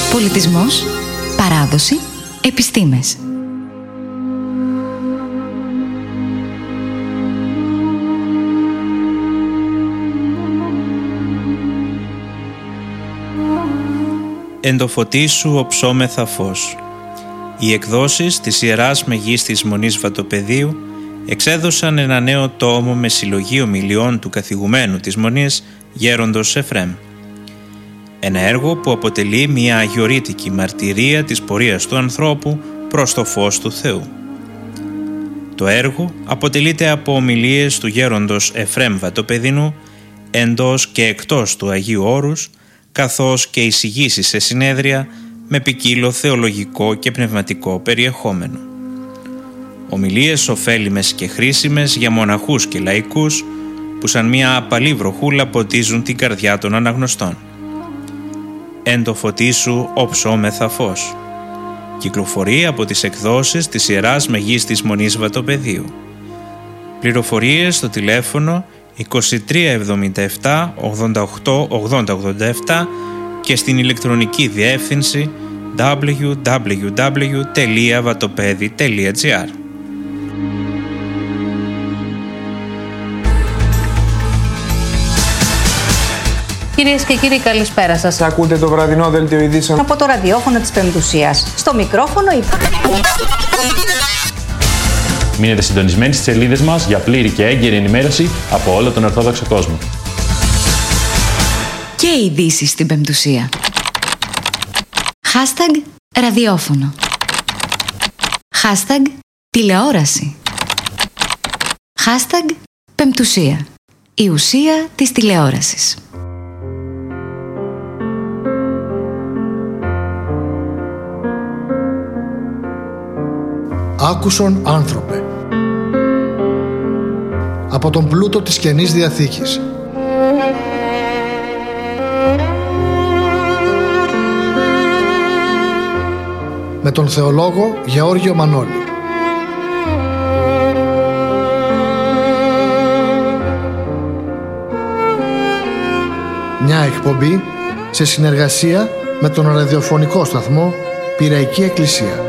Πολιτισμός, παράδοση, επιστήμες. Εν το φωτί σου οψόμεθα φως. Οι εκδόσεις της Ιεράς Μεγίστης Μονής Βατοπεδίου εξέδωσαν ένα νέο τόμο με συλλογή ομιλιών του καθηγουμένου της Μονής Γέροντος Εφρέμ. Ένα έργο που αποτελεί μια αγιορείτικη μαρτυρία της πορείας του ανθρώπου προς το φως του Θεού. Το έργο αποτελείται από ομιλίες του Γέροντος Εφρέμ Βατοπεδινού εντός και εκτός του Αγίου Όρους, καθώς και εισηγήσεις σε συνέδρια με ποικίλο θεολογικό και πνευματικό περιεχόμενο. Ομιλίες ωφέλιμες και χρήσιμες για μοναχούς και λαϊκούς που σαν μια απαλή βροχούλα ποτίζουν την καρδιά των αναγνωστών. Εν το φωτί σου οψόμεθα φως. Κυκλοφορεί από τις εκδόσεις της Ιεράς Μεγίστης Μονής Βατοπεδίου. Πληροφορίες στο τηλέφωνο 2377 88 80 87 και στην ηλεκτρονική διεύθυνση www.vatopedi.gr. Κυρίες και κύριοι, καλησπέρα σας. Ακούτε το βραδινό δελτίο ειδήσεων από το ραδιόφωνο της Πεμπτουσίας. Στο μικρόφωνο Μείνετε συντονισμένοι στις σελίδες μας για πλήρη και έγκαιρη ενημέρωση από όλο τον Ορθόδοξο κόσμο. Και ειδήσεις στην Πεμπτουσία. Hashtag ραδιόφωνο. Hashtag τηλεόραση. Hashtag Πεμπτουσία. Η ουσία της τηλεόρασης. Άκουσον άνθρωπε. Από τον πλούτο της Καινής Διαθήκης. Με τον θεολόγο Γεώργιο Μανώλη. Μια εκπομπή σε συνεργασία με τον ραδιοφωνικό σταθμό Πειραϊκή Εκκλησία.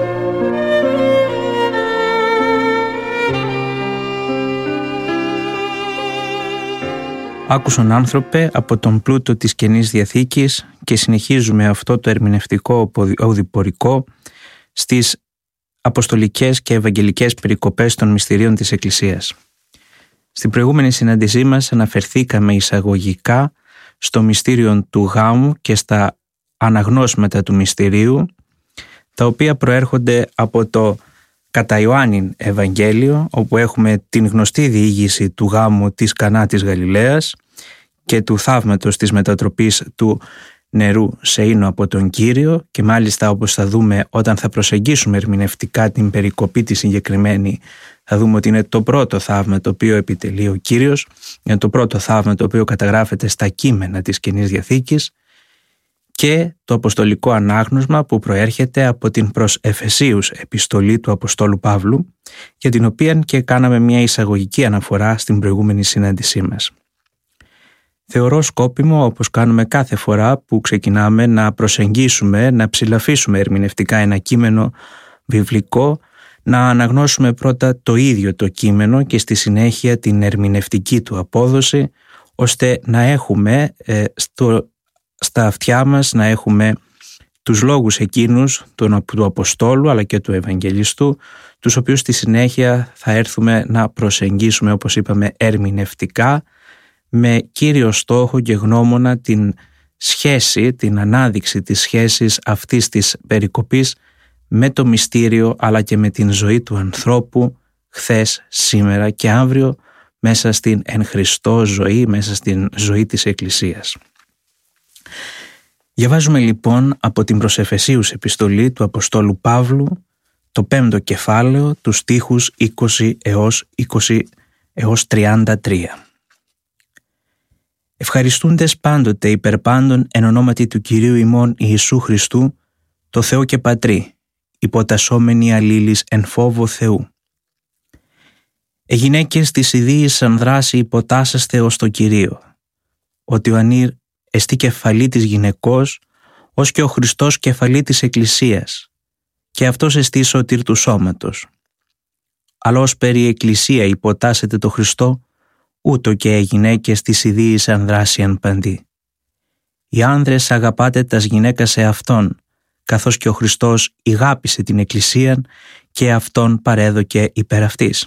Άκουσον άνθρωπε από τον πλούτο της Καινής Διαθήκης και συνεχίζουμε αυτό το ερμηνευτικό οδηπορικό στις αποστολικές και ευαγγελικές περικοπές των μυστηρίων της Εκκλησίας. Στην προηγούμενη συνάντησή μας αναφερθήκαμε εισαγωγικά στο μυστήριο του γάμου και στα αναγνώσματα του μυστηρίου, τα οποία προέρχονται από το κατά Ιωάννην Ευαγγέλιο, όπου έχουμε την γνωστή διήγηση του γάμου της Κανά της Γαλιλαίας και του θαύματος της μετατροπής του νερού σε ίνο από τον Κύριο, και μάλιστα, όπως θα δούμε όταν θα προσεγγίσουμε ερμηνευτικά την περικοπή τη συγκεκριμένη, θα δούμε ότι είναι το πρώτο θαύμα το οποίο επιτελεί ο Κύριος, είναι το πρώτο θαύμα το οποίο καταγράφεται στα κείμενα της Καινής Διαθήκης, και το αποστολικό ανάγνωσμα που προέρχεται από την προς Εφεσίους επιστολή του Αποστόλου Παύλου, για την οποία και κάναμε μια εισαγωγική αναφορά στην προηγούμενη συνάντησή μας. Θεωρώ σκόπιμο, όπως κάνουμε κάθε φορά που ξεκινάμε να προσεγγίσουμε, να ψηλαφίσουμε ερμηνευτικά ένα κείμενο βιβλικό, να αναγνώσουμε πρώτα το ίδιο το κείμενο και στη συνέχεια την ερμηνευτική του απόδοση, ώστε να έχουμε στα αυτιά μας να έχουμε τους λόγους εκείνους του Αποστόλου αλλά και του Ευαγγελιστού, τους οποίους στη συνέχεια θα έρθουμε να προσεγγίσουμε, όπως είπαμε, ερμηνευτικά, με κύριο στόχο και γνώμονα την σχέση, την ανάδειξη της σχέσης αυτής της περικοπής με το μυστήριο αλλά και με την ζωή του ανθρώπου χθες, σήμερα και αύριο, μέσα στην εν Χριστώ ζωή, μέσα στην ζωή της Εκκλησίας. Διαβάζουμε λοιπόν από την προς Εφεσίους επιστολή του Αποστόλου Παύλου το 5ο κεφάλαιο, τους στίχους 20 έως 33. Ευχαριστούντες πάντοτε υπερπάντων εν ονόματι του Κυρίου ημών Ιησού Χριστού, το Θεό και Πατρί, υποτασσόμενοι αλλήλεις εν φόβο Θεού. Γυναίκες της ιδίης αν δράση υποτάσσεστε ως το Κυρίο, ότι ο ανήρ εστί κεφαλή της γυναικός, ως και ο Χριστός κεφαλή της Εκκλησίας, και αυτός εστί σωτήρ του σώματος. Αλλά ως περί Εκκλησία υποτάσσεται το Χριστό, ούτω και οι γυναίκες της ιδίης ανδράσιαν παντί. Οι άνδρες αγαπάτε τας γυναίκα σε αυτόν, καθώς και ο Χριστός ηγάπησε την Εκκλησίαν και αυτόν παρέδωκε υπέρ αυτής.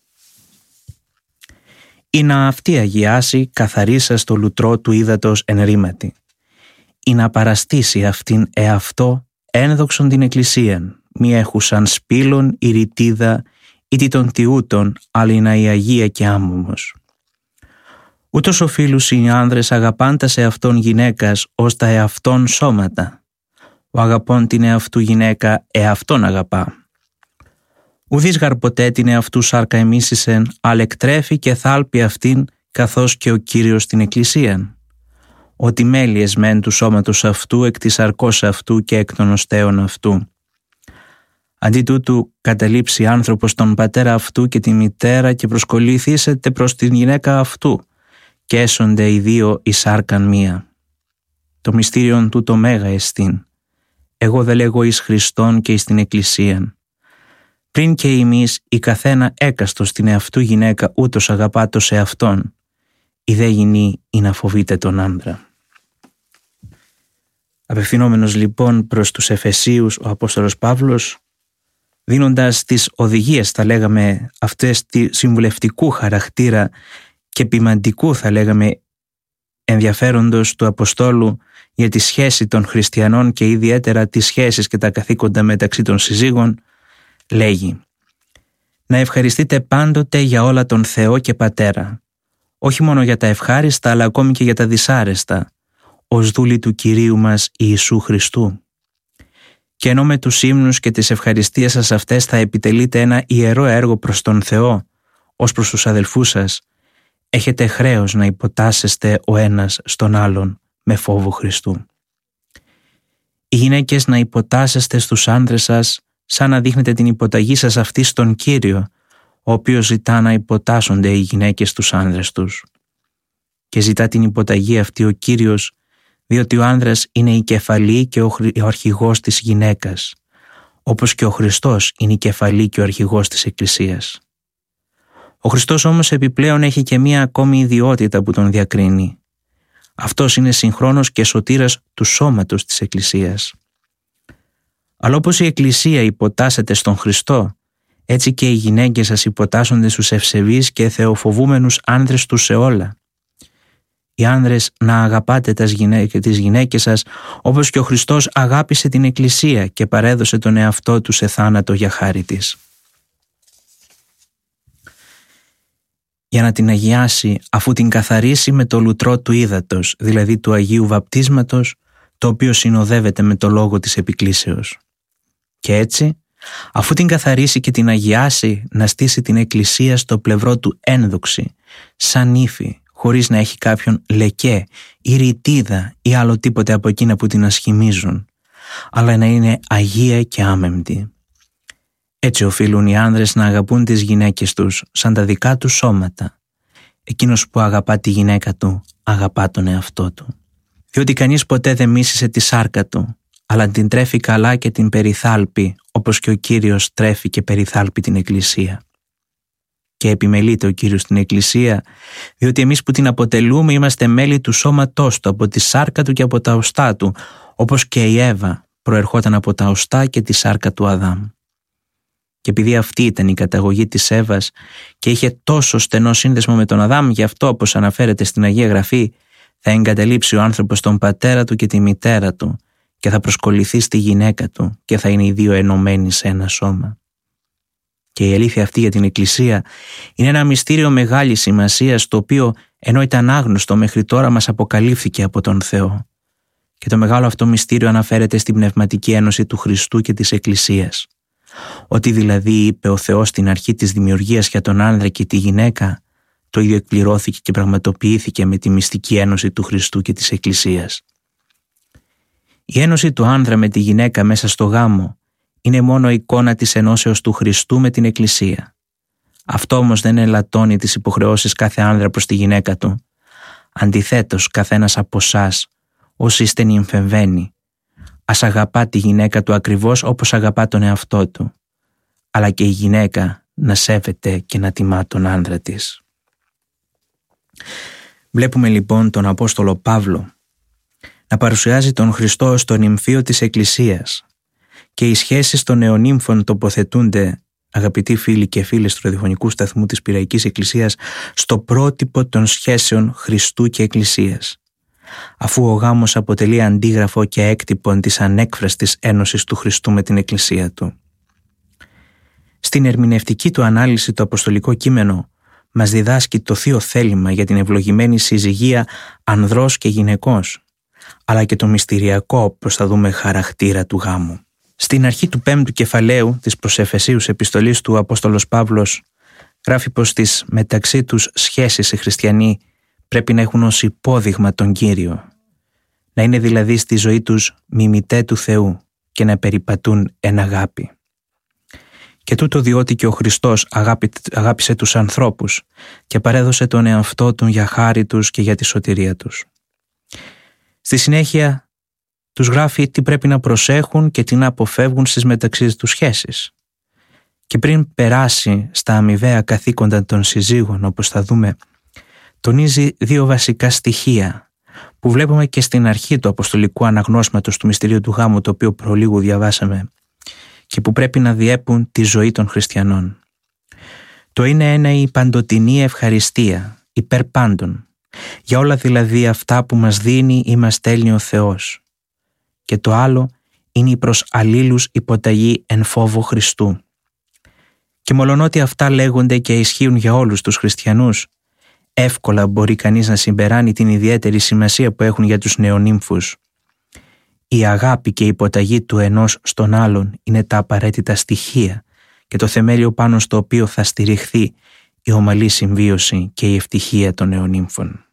Ή να αυτή αγιάσει καθαρίσα στο λουτρό του ύδατος εν ρήματι. Ή να παραστήσει αυτήν εαυτό ένδοξον την Εκκλησίαν, μη έχουσαν σπήλων ή ρητίδα ή των τιούτων, αλλά η Αγία και άμμομος. Ούτως οφείλους οι άνδρες αγαπάντα σε αυτόν γυναίκας ως τα εαυτόν σώματα. Ο αγαπών την εαυτού γυναίκα εαυτόν αγαπά. Ουδείς γαρ ποτέ την εαυτού σάρκα εμίσησεν, αλλά εκτρέφει και θάλπει αυτήν, καθώς και ο Κύριος την Εκκλησίαν. Ότι μέλιες μεν του σώματος αυτού, εκ της σαρκός αυτού και εκ των οστέων αυτού. Αντί τούτου καταλήψει άνθρωπος τον πατέρα αυτού και τη μητέρα και προσκοληθήσεται προς την γυναίκα αυτού, και έσονται οι δύο εις σάρκαν μία. Το μυστήριον τούτο μέγα εστίν. Εγώ δε λέγω εις Χριστόν και εις την Εκκλησίαν. Πριν και εμείς η καθένα έκαστος την εαυτού γυναίκα ούτως αγαπάτω σε αυτόν, η δε γυνή ή να φοβείται τον άντρα. Απευθυνόμενος λοιπόν προς τους Εφεσίους ο Απόστολος Παύλος, δίνοντας τις οδηγίες, θα λέγαμε, αυτές τη συμβουλευτικού χαρακτήρα και ποιμαντικού, θα λέγαμε, ενδιαφέροντος του Αποστόλου για τη σχέση των χριστιανών και ιδιαίτερα τις σχέσεις και τα καθήκοντα μεταξύ των συζύγων, λέγει: «Να ευχαριστείτε πάντοτε για όλα τον Θεό και Πατέρα, όχι μόνο για τα ευχάριστα αλλά ακόμη και για τα δυσάρεστα, ως δούλοι του Κυρίου μας Ιησού Χριστού. Και ενώ με τους ύμνους και τις ευχαριστίες σας αυτές θα επιτελείτε ένα ιερό έργο προς τον Θεό, ως προς τους αδελφούς σας, έχετε χρέος να υποτάσσεστε ο ένας στον άλλον με φόβο Χριστού. Οι γυναίκες να υποτάσσεστε στους άνδρες σας, σαν να δείχνετε την υποταγή σας αυτή στον Κύριο, ο οποίος ζητά να υποτάσσονται οι γυναίκες στους άνδρες τους. Και ζητά την υποταγή αυτή ο Κύριος, διότι ο άνδρας είναι η κεφαλή και ο αρχηγός της γυναίκας, όπως και ο Χριστός είναι η κεφαλή και ο αρχηγός της Εκκλησίας. Ο Χριστός όμως επιπλέον έχει και μία ακόμη ιδιότητα που τον διακρίνει. Αυτός είναι συγχρόνως και σωτήρας του σώματος της Εκκλησίας. Αλλά όπως η Εκκλησία υποτάσσεται στον Χριστό, έτσι και οι γυναίκες σας υποτάσσονται στους ευσεβείς και θεοφοβούμενους άνδρες τους σε όλα. Οι άνδρες να αγαπάτε τις γυναίκες σας, όπως και ο Χριστός αγάπησε την Εκκλησία και παρέδωσε τον εαυτό του σε θάνατο για χάρη της. Για να την αγιάσει, αφού την καθαρίσει με το λουτρό του ύδατος, δηλαδή του Αγίου Βαπτίσματος, το οποίο συνοδεύεται με το λόγο της επικλήσεως. Και έτσι, αφού την καθαρίσει και την αγιάσει, να στήσει την Εκκλησία στο πλευρό του ένδοξη, σαν ύφη, χωρίς να έχει κάποιον λεκέ ή ρητίδα ή άλλο τίποτε από εκείνα που την ασχημίζουν, αλλά να είναι αγία και άμεμπτη. Έτσι οφείλουν οι άνδρες να αγαπούν τις γυναίκες τους σαν τα δικά τους σώματα. Εκείνος που αγαπά τη γυναίκα του, αγαπά τον εαυτό του. Διότι κανείς ποτέ δεν μίσησε τη σάρκα του, αλλά την τρέφει καλά και την περιθάλπει, όπως και ο Κύριος τρέφει και περιθάλπει την Εκκλησία. Και επιμελείται ο Κύριος στην Εκκλησία, διότι εμείς που την αποτελούμε είμαστε μέλη του σώματός του, από τη σάρκα του και από τα οστά του, όπως και η Εύα προερχόταν από τα οστά και τη σάρκα του Αδάμ. Και επειδή αυτή ήταν η καταγωγή της Εύας και είχε τόσο στενό σύνδεσμο με τον Αδάμ, γι' αυτό, όπως αναφέρεται στην Αγία Γραφή, θα εγκαταλείψει ο άνθρωπος τον πατέρα του και τη μητέρα του και θα προσκοληθεί στη γυναίκα του και θα είναι οι δύο ενωμένοι σε ένα σώμα. Και η αλήθεια αυτή για την Εκκλησία είναι ένα μυστήριο μεγάλης σημασίας, το οποίο ενώ ήταν άγνωστο μέχρι τώρα μας αποκαλύφθηκε από τον Θεό. Και το μεγάλο αυτό μυστήριο αναφέρεται στην πνευματική ένωση του Χριστού και της Εκκλησίας. Ότι δηλαδή είπε ο Θεός στην αρχή της δημιουργίας για τον άνδρα και τη γυναίκα, το ίδιο εκπληρώθηκε και πραγματοποιήθηκε με τη μυστική ένωση του Χριστού και της Εκκλησίας. Η ένωση του άνδρα με τη γυναίκα μέσα στο γάμο είναι μόνο εικόνα της ενώσεως του Χριστού με την Εκκλησία. Αυτό όμως δεν ελαττώνει τις υποχρεώσεις κάθε άνδρα προς τη γυναίκα του. Αντιθέτως, καθένας από εσάς, όσοι είστε νυμφευμένοι, ας αγαπά τη γυναίκα του ακριβώς όπως αγαπά τον εαυτό του, αλλά και η γυναίκα να σέβεται και να τιμά τον άντρα της. Βλέπουμε λοιπόν τον Απόστολο Παύλο να παρουσιάζει τον Χριστό ως τον νυμφίο της Εκκλησίας και οι σχέσεις των νεονύμφων τοποθετούνται, αγαπητοί φίλοι και φίλες του ραδιοφωνικού σταθμού της Πειραϊκής Εκκλησίας, στο πρότυπο των σχέσεων Χριστού και Εκκλησίας, αφού ο γάμος αποτελεί αντίγραφο και έκτυπον της ανέκφραστης ένωσης του Χριστού με την Εκκλησία του. Στην ερμηνευτική του ανάλυση το αποστολικό κείμενο μας διδάσκει το θείο θέλημα για την ευλογημένη συζυγία ανδρός και γυναικός, αλλά και το μυστηριακό, όπως θα δούμε, χαρακτήρα του γάμου. Στην αρχή του 5ου κεφαλαίου της προς Εφεσίους επιστολής του Απόστολος Παύλος γράφει πως τις μεταξύ τους σχέσεις οι χριστιανοί πρέπει να έχουν ως υπόδειγμα τον Κύριο, να είναι δηλαδή στη ζωή τους μιμητέ του Θεού και να περιπατούν εν αγάπη. Και τούτο διότι και ο Χριστός αγάπησε τους ανθρώπους και παρέδωσε τον εαυτό του για χάρη τους και για τη σωτηρία τους. Στη συνέχεια τους γράφει τι πρέπει να προσέχουν και τι να αποφεύγουν στις μεταξύ τους σχέσεις. Και πριν περάσει στα αμοιβαία καθήκοντα των συζύγων, όπως θα δούμε, τονίζει δύο βασικά στοιχεία που βλέπουμε και στην αρχή του αποστολικού αναγνώσματος του μυστηρίου του γάμου, το οποίο προλίγου διαβάσαμε, και που πρέπει να διέπουν τη ζωή των χριστιανών. Το είναι η παντοτινή ευχαριστία, υπέρ πάντων, για όλα δηλαδή αυτά που μας δίνει ή μας στέλνει ο Θεός. Και το άλλο είναι η προς αλλήλους υποταγή εν φόβο Χριστού. Και μολονότι αυτά λέγονται και ισχύουν για όλους τους χριστιανούς, εύκολα μπορεί κανείς να συμπεράνει την ιδιαίτερη σημασία που έχουν για τους νεονύμφους. Η αγάπη και η υποταγή του ενός στον άλλον είναι τα απαραίτητα στοιχεία και το θεμέλιο πάνω στο οποίο θα στηριχθεί η ομαλή συμβίωση και η ευτυχία των νεονύμφων.